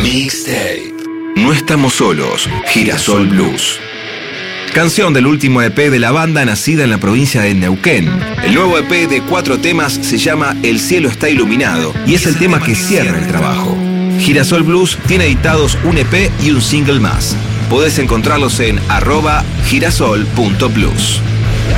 Mixtape. No estamos solos. Girasol Blues. Canción del último EP de la banda nacida en la provincia de Neuquén. El nuevo EP de 4 temas se llama El cielo está iluminado y es el tema que cierra el trabajo. Girasol Blues tiene editados un EP y un single más. Podés encontrarlos en @girasol.blues.